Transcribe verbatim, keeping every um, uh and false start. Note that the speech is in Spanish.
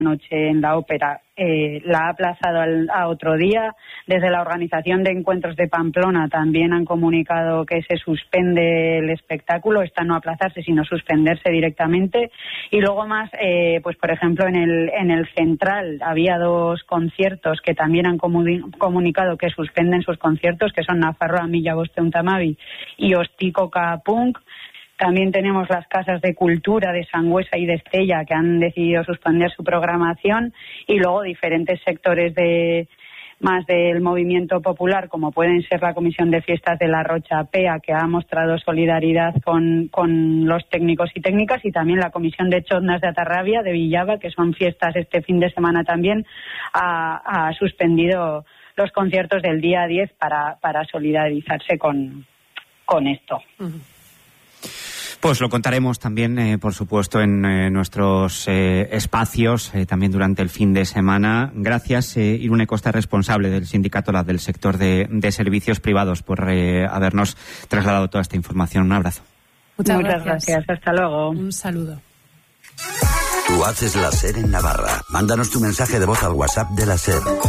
noche en la ópera eh, la ha aplazado al, a otro día. Desde la organización de encuentros de Pamplona también han comunicado que se suspende el espectáculo, está no aplazarse sino suspenderse directamente. Y luego más, eh, pues por ejemplo en el en el Central había dos conciertos que también han comuni- comunicado que suspenden sus conciertos, que son Nafarroa Mila Bosteun Tamabi y Ostikoka Punk. También tenemos las casas de cultura de Sangüesa y de Estella, que han decidido suspender su programación, y luego diferentes sectores de más del movimiento popular, como pueden ser la Comisión de Fiestas de la Rocha Pea, que ha mostrado solidaridad con, con los técnicos y técnicas, y también la Comisión de Chotnas de Atarrabia, de Villava, que son fiestas este fin de semana también, ha, ha suspendido los conciertos del día diez para, para solidarizarse con, con esto. Uh-huh. Pues lo contaremos también, eh, por supuesto, en eh, nuestros eh, espacios, eh, también durante el fin de semana. Gracias, eh, Irune Costa, responsable del Sindicato LAB del sector de, de servicios privados, por eh, habernos trasladado toda esta información. Un abrazo. Muchas, Muchas gracias. gracias. Hasta luego. Un saludo. Tú haces la SER en Navarra. Mándanos tu mensaje de voz al WhatsApp de la SER.